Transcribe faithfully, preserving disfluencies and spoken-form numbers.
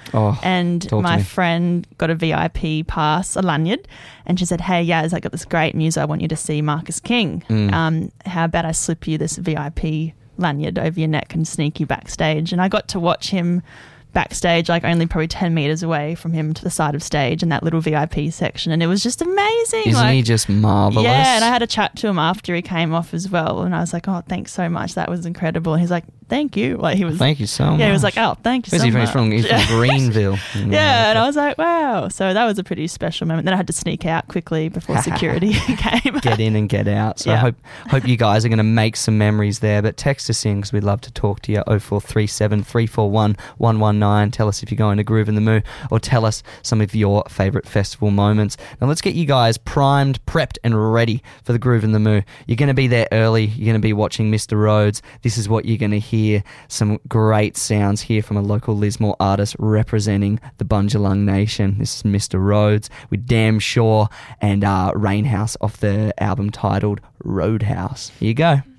Oh, and talk to my me. friend got a V I P pass, a lanyard, and she said, hey, Yaz, I got this great news. I want you to see Marcus King. Mm. Um, how about I slip you this V I P lanyard over your neck and sneak you backstage? And I got to watch him backstage, like only probably ten meters away from him to the side of stage in that little V I P section, and it was just amazing. Isn't like, he just marvellous? Yeah, and I had a chat to him after he came off as well, and I was like, oh, thanks so much, that was incredible. And he's like, thank you. Like he was Thank you so much. Yeah, he was like, oh, thank you Where's so he from? much. He's from, he's from Greenville. Yeah, and I was like, wow. So that was a pretty special moment. Then I had to sneak out quickly before security came. Get in and get out. So Yeah. I hope hope you guys are going to make some memories there. But text us in because we'd love to talk to you. oh four three seven, three four one, one one nine. Tell us if you're going to Groove in the Moo, or tell us some of your favourite festival moments. Now let's get you guys primed, prepped and ready for the Groove in the Moo. You're going to be there early. You're going to be watching Mister Rhodes. This is what you're going to hear. Some great sounds here from a local Lismore artist representing the Bundjalung Nation. This is Mister Rhodes with Damn Sure and uh, Rainhouse off the album titled Roadhouse. Here you go.